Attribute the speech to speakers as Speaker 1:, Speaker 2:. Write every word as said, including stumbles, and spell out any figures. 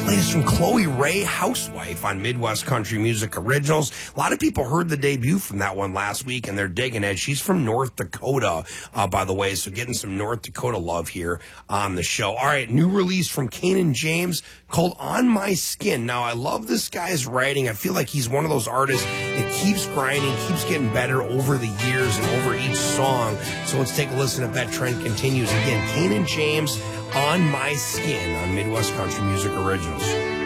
Speaker 1: latest from Chloe Ray, Housewife, on Midwest Country Music Originals. A lot of people heard the debut from that one last week, and they're digging it. She's from North Dakota, uh, by the way, so getting some North Dakota love here on the show. All right, new release from Kanan James called On My Skin. Now, I love this guy's writing. I feel like he's one of those artists that keeps grinding, keeps getting better over the years and over each song. So let's take a listen if that trend continues. Again, Kanan James, On My Skin on Midwest Country Music Originals.